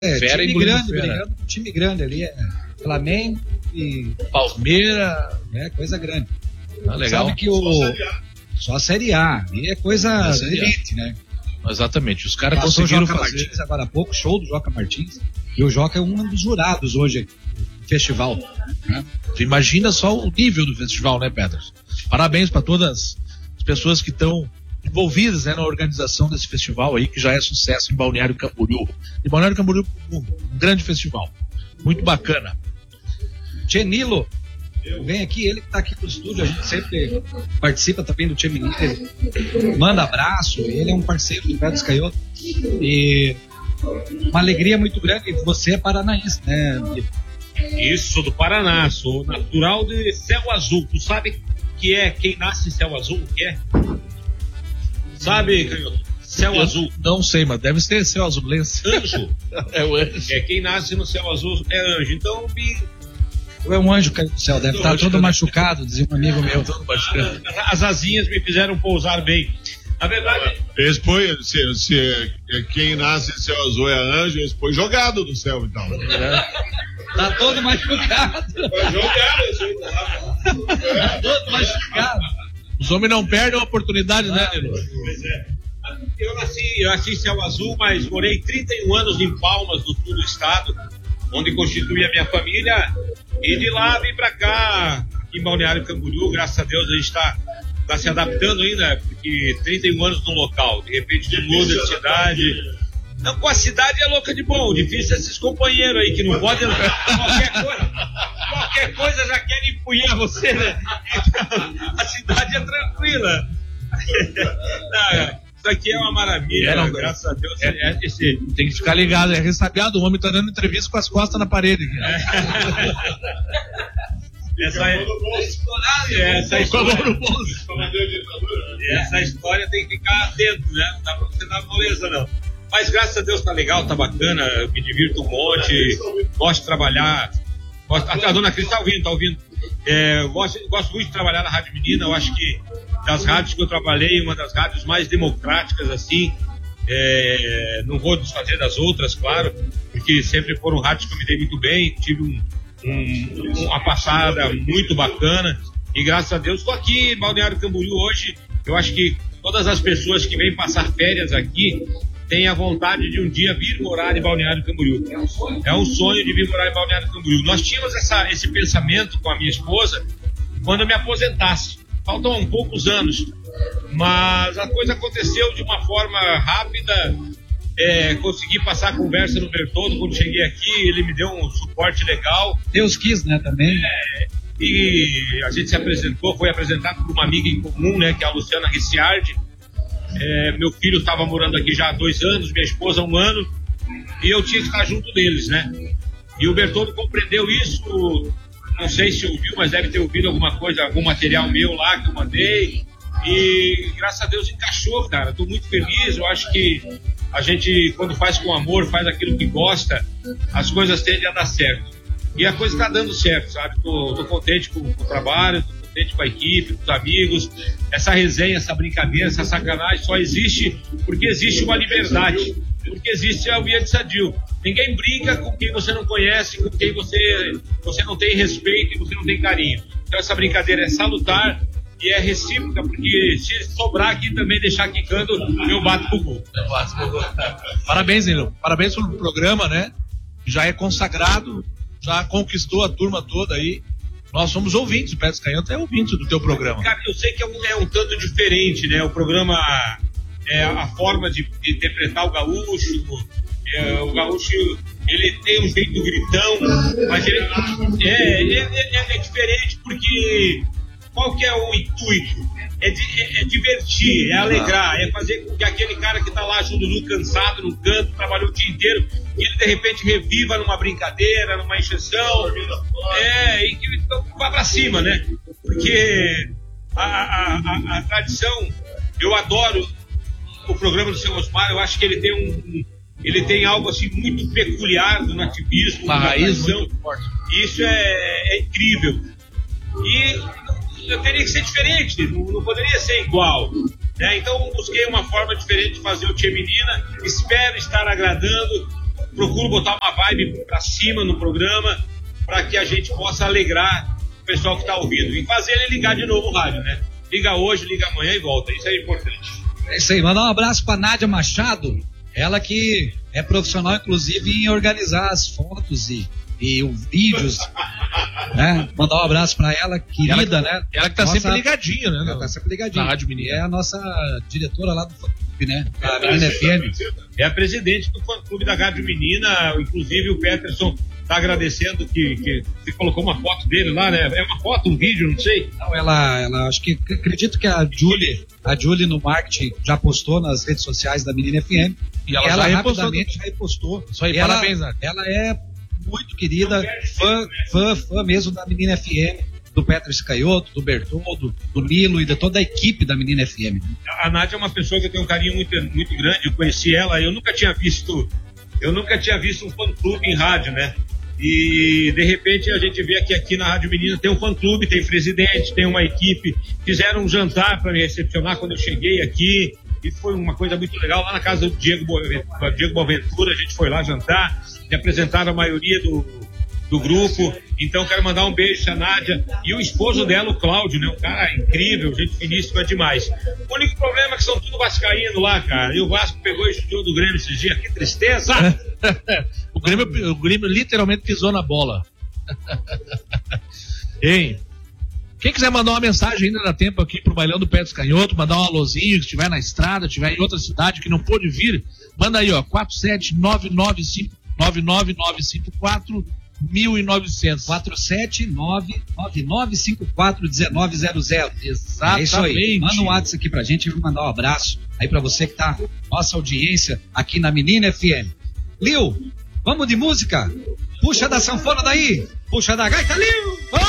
Fera time grande, brigando com time grande ali, Flamengo e Palmeiras. Coisa grande. Legal. Sabe que só a Série A, e é coisa elite, né? Exatamente, os caras Passou conseguiram o Joca fazer. Martins agora há pouco, show do Joca Martins, e o Joca é um dos jurados hoje do festival, né? Tu imagina só o nível do festival, né, Pedras? Parabéns para todas as pessoas que estão envolvidas, né, na organização desse festival aí, que já é sucesso em Balneário Camboriú. E Balneário Camboriú, um grande festival, muito bacana. Genilo, vem aqui, ele que está aqui no estúdio, a gente sempre participa também do time dele, manda abraço, ele é um parceiro do Pedras Canhoto, e uma alegria muito grande. Você é paranaense, né? Isso, sou do Paraná, sou natural de Céu Azul. Tu sabe que é quem nasce em Céu Azul, o que é? Sabe, Canhoto? Céu Azul. Não sei, mas deve ser Céu Azulense. Anjo. É o anjo. Quem nasce no Céu Azul é anjo. Então, é um anjo caído do céu, deve estar todo machucado, dizia um amigo meu. Todo machucado. As asinhas me fizeram pousar bem. Na verdade... Eles põem, se quem nasce em Céu Azul é anjo, eles põem jogado do céu, então. Tá todo machucado. Tá todo machucado. Os homens não perdem a oportunidade, né, Nilo? Pois é. Eu nasci em Céu Azul, mas morei 31 anos em Palmas, no sul do estado, onde constituí a minha família, e de lá vim pra cá, aqui em Balneário Camboriú. Graças a Deus a gente tá se adaptando ainda, porque 31 anos no local, de repente tu muda de cidade. Não, com a cidade é louca de bom, difícil esses companheiros aí que não podem, qualquer coisa já querem empunhar você, né? Então, a cidade é tranquila. Isso aqui é uma maravilha, graças a Deus. Tem que ficar ligado, é ressabiado, o homem tá dando entrevista com as costas na parede. Essa história tem que ficar atento, né? Não dá pra você dar moleza, não. Mas graças a Deus tá legal, tá bacana, eu me divirto um monte, gosto de trabalhar. A dona Cris tá ouvindo. Gosto muito de trabalhar na Rádio Menina. Eu acho que das rádios que eu trabalhei, uma das rádios mais democráticas, assim. Não vou desfazer das outras, claro, porque sempre foram rádios que eu me dei muito bem, tive uma passada muito bacana, e graças a Deus estou aqui em Balneário Camboriú hoje. Eu acho que todas as pessoas que vêm passar férias aqui têm a vontade de um dia vir morar em Balneário Camboriú. É um sonho de vir morar em Balneário Camboriú. Nós tínhamos esse pensamento com a minha esposa quando eu me aposentasse. Faltam poucos anos, mas a coisa aconteceu de uma forma rápida. Consegui passar a conversa no Bertoldo quando cheguei aqui, ele me deu um suporte legal. Deus quis, né, também. E a gente se apresentou, foi apresentado por uma amiga em comum, né, que é a Luciana Ricciardi. Meu filho estava morando aqui já há 2 anos, minha esposa há 1 ano, e eu tinha que estar junto deles, né? E o Bertoldo compreendeu isso, não sei se ouviu, mas deve ter ouvido alguma coisa, algum material meu lá que eu mandei, e graças a Deus encaixou, cara. Estou muito feliz. Eu acho que a gente, quando faz com amor, faz aquilo que gosta, as coisas tendem a dar certo. E a coisa está dando certo, sabe? Tô contente com o trabalho, tô contente com a equipe, com os amigos. Essa resenha, essa brincadeira, essa sacanagem só existe porque existe uma liberdade, porque existe a ambiente sadio. Ninguém brinca com quem você não conhece, com quem você não tem respeito e você não tem carinho. Então essa brincadeira é salutar e é recíproca, porque se sobrar aqui também, deixar quicando, eu bato pro gol. Parabéns, Nilo. Parabéns pelo programa, né? Já é consagrado, já conquistou a turma toda aí. Nós somos ouvintes, o Pedras Canhoto é ouvinte do teu programa. Cara, eu sei que é um tanto diferente, né? O programa, a forma de interpretar o gaúcho. O gaúcho, ele tem um jeito gritão, mas ele é diferente, porque qual que é o intuito? É divertir, é alegrar, é fazer com que aquele cara que tá lá junto, cansado, no canto, trabalhou o dia inteiro, e ele de repente reviva numa brincadeira, numa encheção, e que então, vá pra cima, né? Porque a tradição, eu adoro o programa do seu Osmar. Eu acho que ele tem algo assim muito peculiar do nativismo, uma raiz muito forte. Isso é incrível. E eu teria que ser diferente, não poderia ser igual, né? Então busquei uma forma diferente de fazer o Tchê Menina. Espero estar agradando. procuro botar uma vibe pra cima no programa, para que a gente possa alegrar o pessoal que está ouvindo e fazer ele ligar de novo o rádio, né? Liga hoje, liga amanhã e volta. Isso é importante. É isso aí. Mandar um abraço para Nádia Machado, ela que é profissional, inclusive, em organizar as fotos e os vídeos, né? Mandar um abraço para ela, querida, né? Ela que tá sempre ligadinha, né? Ela tá sempre ligadinha. Na Rádio Menina. É a nossa diretora lá do fã-clube, né? Da Menina FM. É a presidente do fã-clube da Rádio Menina, inclusive o Peterson tá agradecendo que você colocou uma foto dele lá, né? É uma foto, um vídeo, não sei. Não, ela acho que, acredito que a Julie no marketing já postou nas redes sociais da Menina FM. E ela já rapidamente já repostou. Isso aí, parabéns, né? Ela é muito querida, fã mesmo da Menina FM, do Petro Scaioto, do Bertoldo, do Nilo e de toda a equipe da Menina FM. A Nádia é uma pessoa que eu tenho um carinho muito, muito grande, eu conheci ela, eu nunca tinha visto um fã-clube em rádio, né? E de repente a gente vê que aqui na Rádio Menina tem um fã-clube, tem presidente, tem uma equipe, fizeram um jantar para me recepcionar quando eu cheguei aqui, e foi uma coisa muito legal, lá na casa do Diego Boaventura, a gente foi lá jantar, e apresentaram a maioria do grupo. Então quero mandar um beijo a Nádia e o esposo dela, o Cláudio, né? Um cara incrível, gente finíssima demais. O único problema é que são tudo vascaíno lá, cara, e o Vasco pegou e chutou do Grêmio esses dias, que tristeza! O Grêmio literalmente pisou na bola. Ei, quem quiser mandar uma mensagem, ainda dá tempo aqui pro Bailão do Petro Scaioto, mandar um alôzinho, se estiver na estrada, estiver em outra cidade que não pôde vir, manda aí, ó, 4799954 1900. 47999541900. Exatamente. É isso aí. Manda um WhatsApp aqui pra gente e vou mandar um abraço aí pra você que tá nossa audiência aqui na Menina FM. Lil, vamos de música? Puxa da sanfona daí. Puxa da gaita, Lil. Vamos!